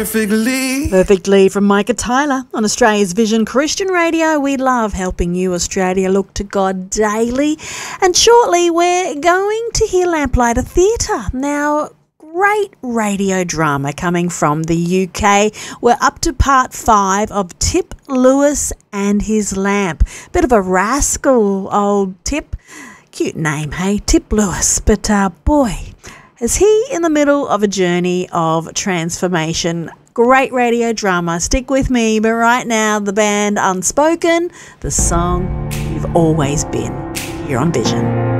Perfectly from Micah Tyler on Australia's Vision Christian Radio. We love helping you, Australia, look to God daily. And shortly we're going to hear Lamplighter Theatre. Now, great radio drama coming from the UK. We're up to part 5 of Tip Lewis and his lamp. Bit of a rascal, old Tip. Cute name, hey? Tip Lewis. But boy, is he in the middle of a journey of transformation. Great radio drama. Stick with me. But right now, the band Unspoken, the song You've Always Been, here on Vision.